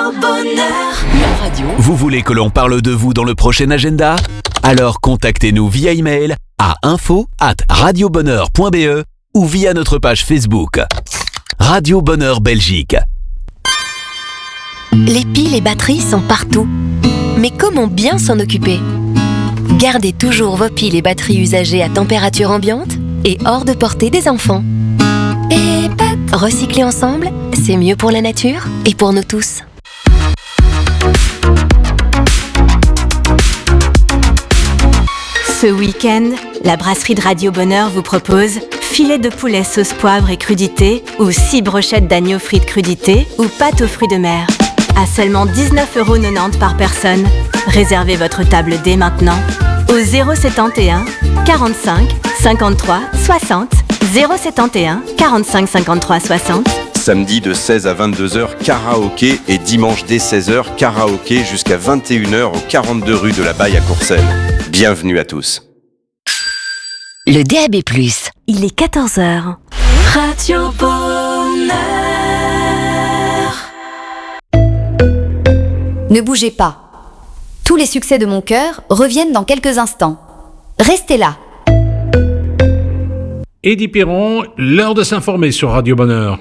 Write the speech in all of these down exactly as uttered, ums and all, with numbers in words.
Bonheur, la radio. Vous voulez que l'on parle de vous dans le prochain agenda ? Alors contactez-nous via email à info arobase radiobonheur point b e ou via notre page Facebook. Radio Bonheur Belgique. Les piles et batteries sont partout. Mais comment bien s'en occuper ? Gardez toujours vos piles et batteries usagées à température ambiante et hors de portée des enfants. Et recycler ensemble, c'est mieux pour la nature et pour nous tous. Ce week-end, la brasserie de Radio Bonheur vous propose filet de poulet sauce poivre et crudité ou six brochettes d'agneau frites crudité ou pâte aux fruits de mer. À seulement dix-neuf euros quatre-vingt-dix par personne. Réservez votre table dès maintenant au zéro sept et un quarante-cinq cinquante-trois soixante zéro sept et un quarante-cinq cinquante-trois soixante. Samedi de seize à vingt-deux heures, karaoké et dimanche dès seize heures, karaoké jusqu'à vingt et une heures au quarante-deux rue de la Baille à Courcelles. Bienvenue à tous. Le D A B plus, il est quatorze heures. Radio Bonheur. Ne bougez pas. Tous les succès de mon cœur reviennent dans quelques instants. Restez là. Eddie Perron, l'heure de s'informer sur Radio Bonheur.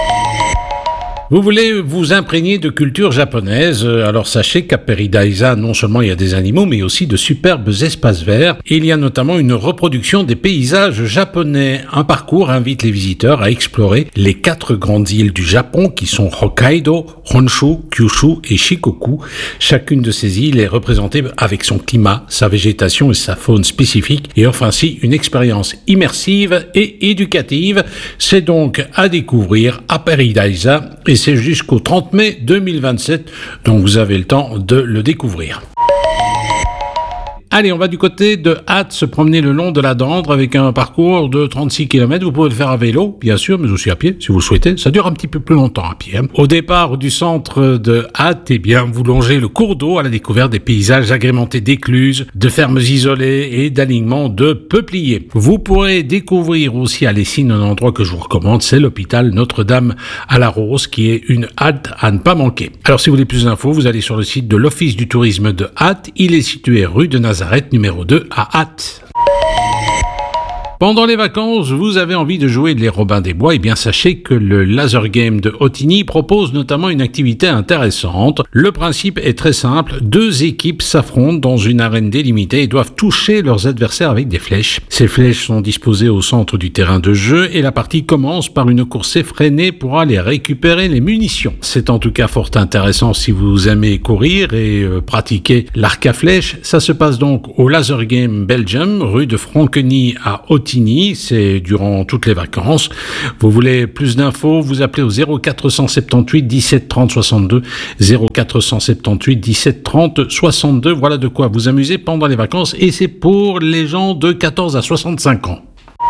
Vous voulez vous imprégner de culture japonaise, alors sachez qu'à Peridaisa, non seulement il y a des animaux, mais aussi de superbes espaces verts. Il y a notamment une reproduction des paysages japonais. Un parcours invite les visiteurs à explorer les quatre grandes îles du Japon qui sont Hokkaido, Honshu, Kyushu et Shikoku. Chacune de ces îles est représentée avec son climat, sa végétation et sa faune spécifiques et offre ainsi une expérience immersive et éducative. C'est donc à découvrir à Peridaisa et c'est jusqu'au trente mai deux mille vingt-sept, donc vous avez le temps de le découvrir. Allez, on va du côté de Hatt se promener le long de la Dendre avec un parcours de trente-six kilomètres. Vous pouvez le faire à vélo, bien sûr, mais aussi à pied, si vous le souhaitez. Ça dure un petit peu plus longtemps à pied. Hein. Au départ du centre de Hatt, eh bien, vous longez le cours d'eau à la découverte des paysages agrémentés d'écluses, de fermes isolées et d'alignements de peupliers. Vous pourrez découvrir aussi à Lessines un endroit que je vous recommande, c'est l'hôpital Notre-Dame à la Rose, qui est une halte à ne pas manquer. Alors, si vous voulez plus d'infos, vous allez sur le site de l'Office du tourisme de Hatt. Il est situé rue de Nazareth, numéro deux à Hatt. Pendant les vacances, vous avez envie de jouer les Robins des Bois, et bien sachez que le Laser Game de Ottignies propose notamment une activité intéressante. Le principe est très simple, deux équipes s'affrontent dans une arène délimitée et doivent toucher leurs adversaires avec des flèches. Ces flèches sont disposées au centre du terrain de jeu et la partie commence par une course effrénée pour aller récupérer les munitions. C'est en tout cas fort intéressant si vous aimez courir et euh, pratiquer l'arc à flèches. Ça se passe donc au Laser Game Belgium, rue de Franceny à Ottignies. C'est durant toutes les vacances. Vous voulez plus d'infos, vous appelez au zéro quatre cent soixante-dix-huit dix-sept trente soixante-deux, zéro quatre cent soixante-dix-huit dix-sept trente soixante-deux. Voilà de quoi vous amuser pendant les vacances et c'est pour les gens de quatorze à soixante-cinq ans.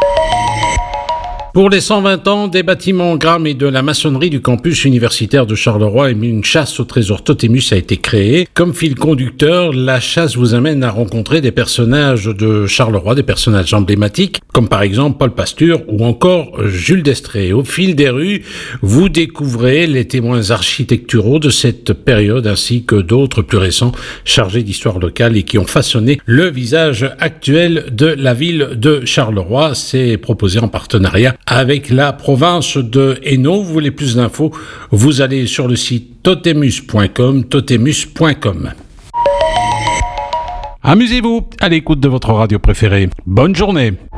Pour les cent vingt ans des bâtiments Gram et de la maçonnerie du campus universitaire de Charleroi, une chasse au trésor Totémus a été créée. Comme fil conducteur, la chasse vous amène à rencontrer des personnages de Charleroi, des personnages emblématiques, comme par exemple Paul Pasture ou encore Jules Destrée. Au fil des rues, vous découvrez les témoins architecturaux de cette période ainsi que d'autres plus récents chargés d'histoire locale et qui ont façonné le visage actuel de la ville de Charleroi. C'est proposé en partenariat avec la province de Hainaut. Vous voulez plus d'infos, vous allez sur le site totemus point com, totemus point com. Amusez-vous à l'écoute de votre radio préférée. Bonne journée.